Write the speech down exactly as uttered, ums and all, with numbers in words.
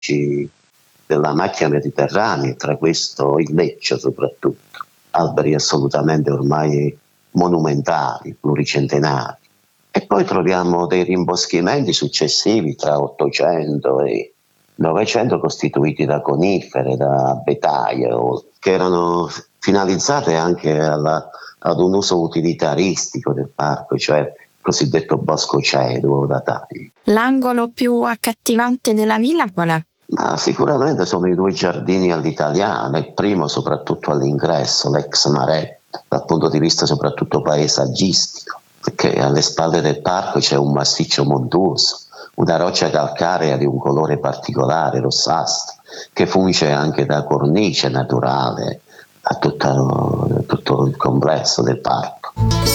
della macchia mediterranea, tra questo il Leccio soprattutto, alberi assolutamente ormai monumentali, pluricentenari. E poi troviamo dei rimboschimenti successivi tra ottocento e novecento costituiti da conifere, da betaie, che erano finalizzate anche alla, ad un uso utilitaristico del parco, cioè il cosiddetto bosco ceduo da tagli. L'angolo più accattivante della villa qual è? Ma sicuramente sono i due giardini all'italiana, il primo soprattutto all'ingresso, l'ex Maretto, dal punto di vista soprattutto paesaggistico, perché alle spalle del parco c'è un massiccio montuoso, una roccia calcarea di un colore particolare, rossastro, che funge anche da cornice naturale a tutto, a tutto il complesso del parco.